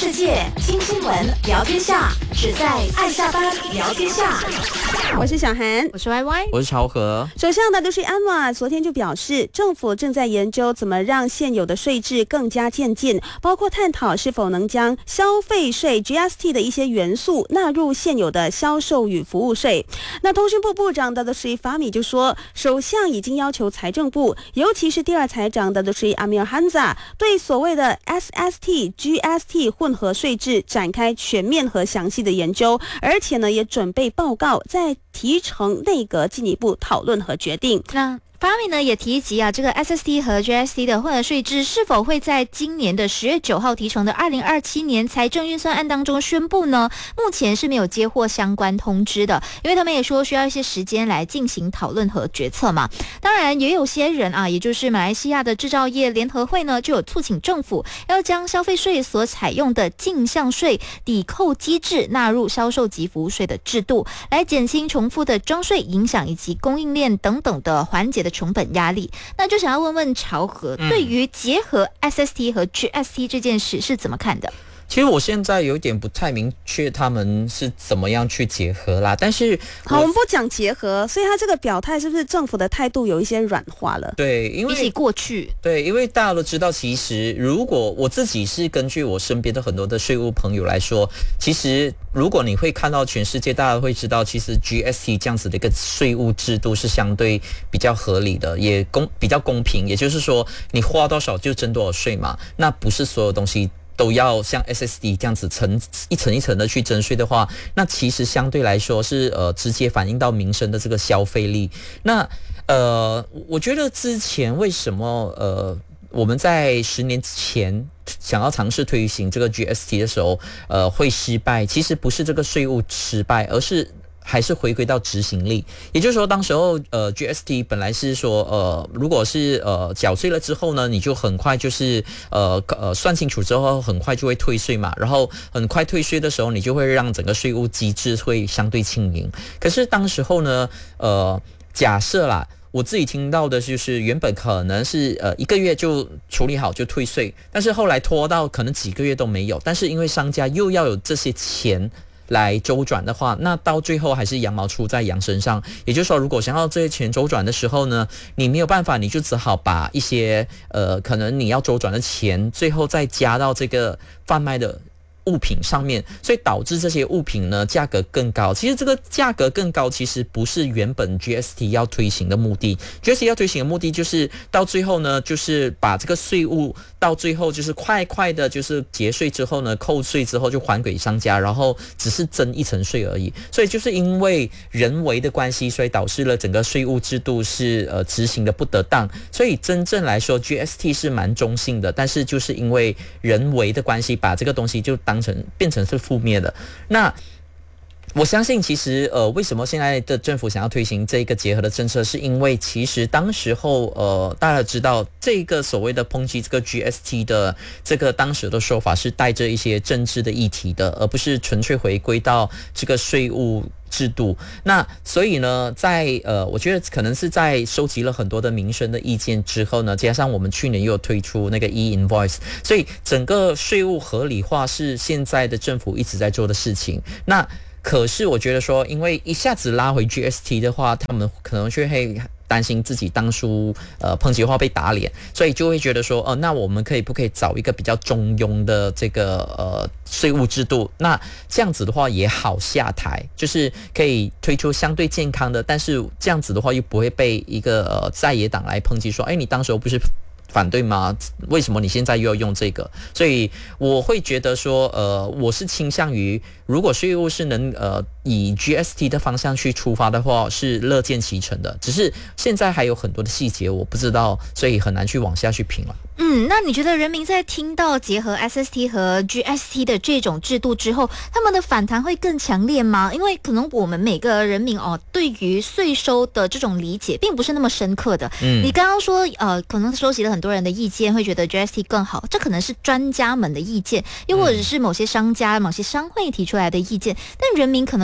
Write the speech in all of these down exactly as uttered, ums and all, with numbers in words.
世界，听新闻，聊天下，只在爱下班聊天下。 我是小涵， 我是 Y Y， 我是朝和。 首相纳德瑞安瓦昨天就表示，政府正在研究怎么让现有的税制更加渐进，包括探讨是否能将消费税 G S T 的一些元素纳入现有的销售与服务税。那通讯部部长纳德瑞法米就说，首相已经要求财政部，尤其是第二财长纳德瑞阿米尔汉扎，对所谓的 S S T、G S T 混合税制展开全面和详细的研究，而且呢也准备报告，再提呈内阁进一步讨论和决定。 那法米呢也提及啊，这个 S S T 和 G S T 的混合税制是否会在今年的十月九号提成的二零二七年财政预算案当中宣布呢？目前是没有接获相关通知的，因为他们也说需要一些时间来进行讨论和决策嘛。当然，也有些人啊，也就是马来西亚的制造业联合会呢，就有促请政府要将消费税所采用的进项税抵扣机制纳入销售及服务税的制度，来减轻重复的征税影响以及供应链等等的环节的成本压力。那就想要问问朝和，嗯、对于结合 S S T 和 G S T 这件事是怎么看的？ 其实我现在有点不太明确他们是怎么样去结合啦，但是好，我们不讲结合，所以他这个表态是不是政府的态度有一些软化了？ 对，因为比起过去， 对，因为大家都知道，其实如果我自己是根据我身边的很多的税务朋友来说，其实如果你会看到全世界，大家会知道，其实 G S T 这样子的一个税务制度是相对比较合理的，也公比较公平，也就是说你花多少就征多少税嘛，那不是所有东西都要像 S S T 这样子层一层一层的去征税的话，那其实相对来说是呃直接反映到民生的这个消费力。那呃，我觉得之前为什么呃我们在十年前想要尝试推行这个 G S T 的时候，呃会失败，其实不是这个税务失败，而是还是回归到执行力。也就是说，当时候呃 G S T 本来是说呃如果是呃缴税了之后呢，你就很快就是呃呃算清楚之后很快就会退税嘛，然后很快退税的时候，你就会让整个税务机制会相对轻盈。可是当时候呢呃假设啦，我自己听到的就是原本可能是呃一个月就处理好就退税，但是后来拖到可能几个月都没有，但是因为商家又要有这些钱来周转的话，那到最后还是羊毛出在羊身上。也就是说，如果想要这些钱周转的时候呢，你没有办法，你就只好把一些呃可能你要周转的钱，最后再加到这个贩卖的物品上面，所以导致这些物品呢价格更高。其实这个价格更高其实不是原本 G S T 要推行的目的。 G S T 要推行的目的就是到最后呢，就是把这个税务到最后就是快快的就是结税之后呢，扣税之后就还给商家，然后只是增一层税而已。所以就是因为人为的关系，所以导致了整个税务制度是呃执行的不得当。所以真正来说 G S T 是蛮中性的，但是就是因为人为的关系，把这个东西就当成变成是负面的。那我相信其实呃为什么现在的政府想要推行这个结合的政策，是因为其实当时候呃大家知道这个所谓的抨击这个 G S T 的这个当时的说法是带着一些政治的议题的，而不是纯粹回归到这个税务制度。那所以呢，在呃，我觉得可能是在收集了很多的民生的意见之后呢，加上我们去年又有推出那个 e-invoice， 所以整个税务合理化是现在的政府一直在做的事情。那可是我觉得说，因为一下子拉回 G S T 的话，他们可能就会担心自己当初呃抨击话被打脸，所以就会觉得说，呃，那我们可以不可以找一个比较中庸的这个呃税务制度？那这样子的话也好下台，就是可以推出相对健康的，但是这样子的话又不会被一个呃在野党来抨击说，哎，你当时不是反对吗？为什么你现在又要用这个？所以我会觉得说，呃，我是倾向于，如果税务是能呃以 G S T 的方向去出发的话，是乐见其成的。只是现在还有很多的细节我不知道，所以很难去往下去评了。 嗯，那你觉得人民在听到结合 S S T 和 G S T 的这种制度之后，他们的反弹会更强烈吗？因为可能我们每个人民哦，对于税收的这种理解并不是那么深刻的。嗯，你刚刚说呃，可能收集了很多人的意见，会觉得 G S T 更好，这可能是专家们的意见，又或者是某些商家、某些商会提出来的意见，但人民可能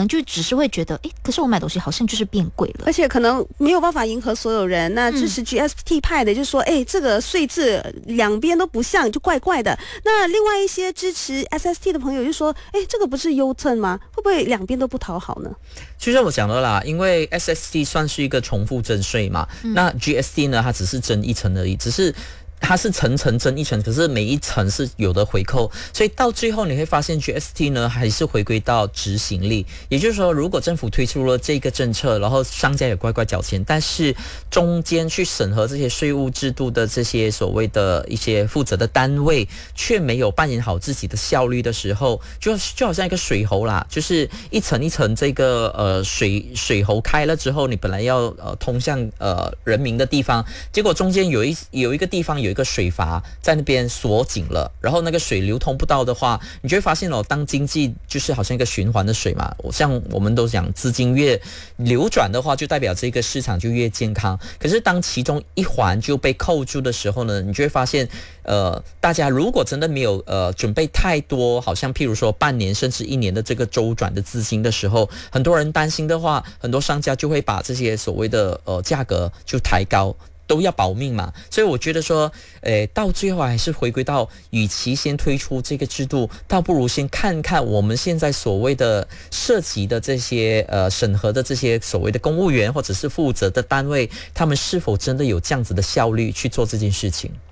能就只是会觉得，哎，可是我买东西好像就是变贵了， 而且可能没有办法迎合所有人。那支持 G S T 派的就说，哎、嗯，这个税制两边都不像，就怪怪的。那另外一些支持 S S T 的朋友就说，哎，这个不是 U-turn 吗？会不会两边都不讨好呢？ 就像我讲的啦，因为 S S T 算是一个重复征税嘛，嗯、那 G S T 呢，它只是征一层而已，只是。它是层层征一层，可是每一层是有的回扣，所以到最后你会发现 G S T 呢还是回归到执行力，也就是说，如果政府推出了这个政策，然后商家也乖乖缴钱，但是中间去审核这些税务制度的这些所谓的一些负责的单位，却没有扮演好自己的效率的时候，就就好像一个水喉啦，就是一层一层这个呃水水喉开了之后，你本来要呃通向呃人民的地方，结果中间有一有一个地方有。有一个水阀在那边锁紧了，然后那个水流通不到的话，你就会发现哦，当经济就是好像一个循环的水嘛，像我们都讲资金越流转的话，就代表这个市场就越健康。可是当其中一环就被扣住的时候呢，你就会发现，呃，大家如果真的没有呃准备太多，好像譬如说半年甚至一年的这个周转的资金的时候，很多人担心的话，很多商家就会把这些所谓的呃价格就抬高。都要保命嘛，所以我觉得说，呃，到最后还是回归到，与其先推出这个制度，倒不如先看看我们现在所谓的涉及的这些呃审核的这些所谓的公务员或者是负责的单位，他们是否真的有这样子的效率去做这件事情。